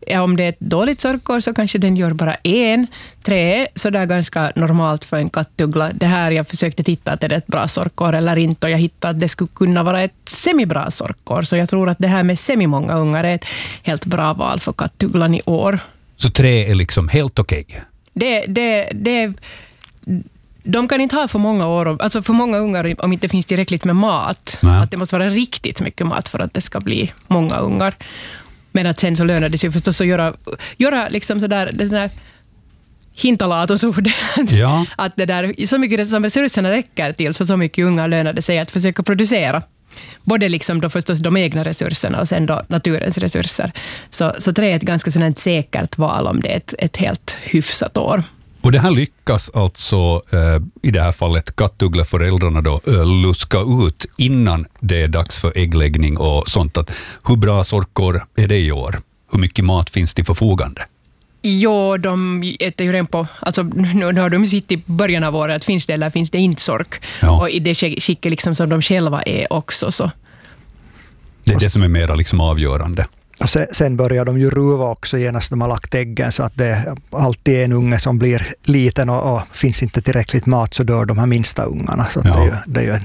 om det är ett dåligt sorkår så kanske den gör bara 1. 3 så där ganska normalt för en kattuggla. Det här jag försökte titta att är det ett bra sorkår eller inte, och jag hittade att det skulle kunna vara ett semibra sorkår. Så jag tror att det här med semimånga ungar är ett helt bra val för kattugglan i år. Så 3 är liksom helt okej? De kan inte ha för många år, alltså för många ungar om inte finns tillräckligt med mat. Nej. Att det måste vara riktigt mycket mat för att det ska bli många ungar. Men att sen så lönar det sig förstås att göra liksom sådär, det sådär hintalatusord. Ja. Att det där, så mycket som resurserna räcker till, så mycket unga lönar det sig att försöka producera. Både liksom då förstås de egna resurserna och sen då naturens resurser. Så 3 är ett ganska sådant säkert val om det är ett helt hyfsat år. Och det här lyckas alltså i det här fallet kattuggleföräldrarna då luska ut innan det är dags för äggläggning och sånt. Att hur bra sorkor är det i år? Hur mycket mat finns till förfogande? Jo, de äter ju redan på, alltså nu har de sitt i början av året, finns det eller finns det inte sork. Ja. Och i det skicket liksom som de själva är också så. Det är det som är mera liksom avgörande. Och sen börjar de ju ruva också genast de har lagt äggen, så att det alltid är en unge som blir liten och finns inte tillräckligt mat så dör de här minsta ungarna. Så att det är ju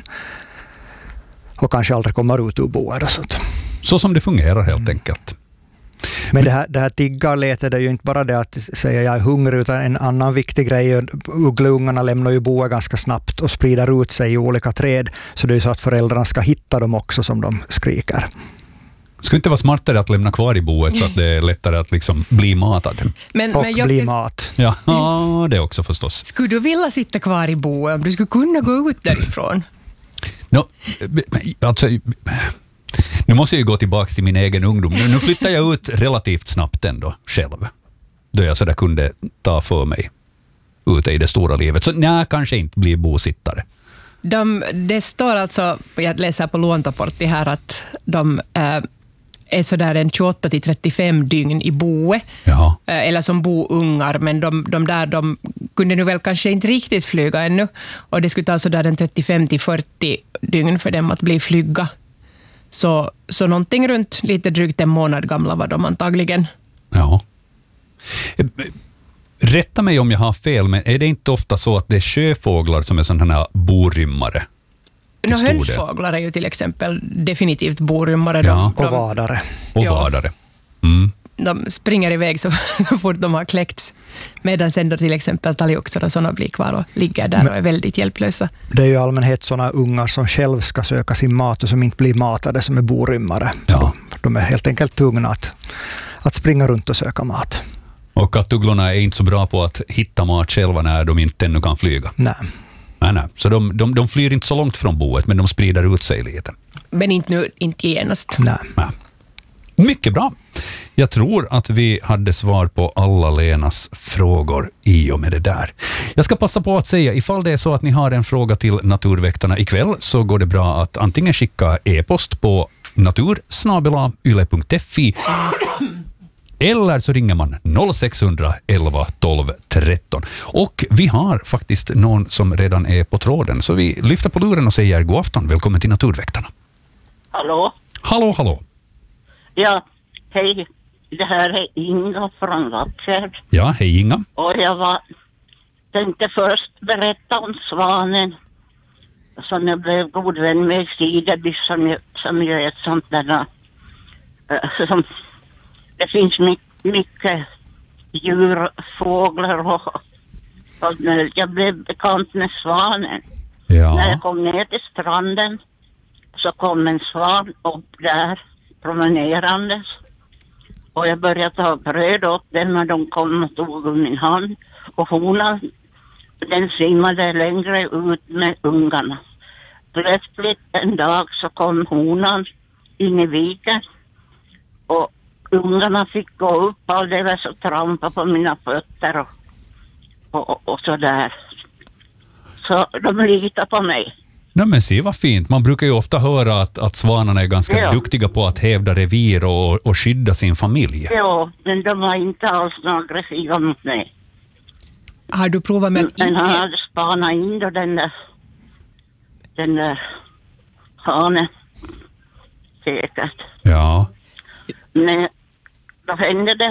och kanske aldrig kommer ut ur boet och sånt. Så som det fungerar helt enkelt. Men det här tiggarletet är ju inte bara det att säga jag är hungrig, utan en annan viktig grej är uggleungarna lämnar ju boet ganska snabbt och sprider ut sig i olika träd. Så det är ju så att föräldrarna ska hitta dem också som de skriker. Skulle inte vara smartare att lämna kvar i boet så att det är lättare att liksom bli matad? Men bli mat. Ja, det också förstås. Skulle du vilja sitta kvar i boet om du skulle kunna gå ut därifrån? Alltså, nu måste jag ju gå tillbaka till min egen ungdom. Nu flyttar jag ut relativt snabbt ändå själv. Då jag så där kunde ta för mig ute i det stora livet. Så nej, kanske inte bli bosittare. Det står alltså, jag läser på Luontoportti här, att de är sådär en 28-35 dygn i boet. Ja. Eller som boungar, men de kunde nu väl kanske inte riktigt flyga ännu. Och det skulle ta sådär en 35-40 dygn för dem att bli flyga. Så någonting runt lite drygt en månad gamla var de antagligen. Ja. Rätta mig om jag har fel, men är det inte ofta så att det är sjöfåglar som är sådana här borymmare? Hönsfåglar är ju till exempel definitivt borymmare. Ja. Och vadare. Och vadare. Mm. De springer iväg så fort de har kläckts. Medan sen då till exempel talgoxar och sådana blir kvar och ligger där och är väldigt hjälplösa. Det är ju i allmänhet sådana ungar som själv ska söka sin mat och som inte blir matade, som är borymmare. Ja. De är helt enkelt tvungna att springa runt och söka mat. Och kattugglorna är inte så bra på att hitta mat själva när de inte ännu kan flyga. Nej. Så de flyr inte så långt från boet, men de sprider ut sig lite. Men inte genast. Nej. Mycket bra. Jag tror att vi hade svar på alla Lenas frågor i och med det där. Jag ska passa på att säga, ifall det är så att ni har en fråga till Naturväktarna ikväll, så går det bra att antingen skicka e-post på natur@yle.fi eller så ringer man 0600 11 12 13. Och vi har faktiskt någon som redan är på tråden, så vi lyfter på luren och säger god afton, välkommen till Naturväktarna. Hallå? Hallå. Ja, hej. Det här är Inga från Lappfjärd. Ja, hej Inga. Och jag tänkte först berätta om svanen. Som jag blev god vän med i Sideby, som ju är ett sånt där... som, det finns mycket djur, fåglar och jag blev bekant med svanen. Ja. När jag kom ner till stranden så kom en svan upp där promenerandes. Och jag började ta bröd åt dem när de kom och tog ur min hand. Och honan, den simmade längre ut med ungarna. Plötsligt en dag så kom honan in i viken. Och ungarna fick gå upp och det var så trampa på mina fötter och så där. Så de litade på mig. Nej, men se vad fint. Man brukar ju ofta höra att svanarna är ganska duktiga på att hävda revir och skydda sin familj. Ja, men de var inte alls aggressiva mot mig. Har du provat med att men han hade spanat in då den där hanen säkert. Ja. Men då hände det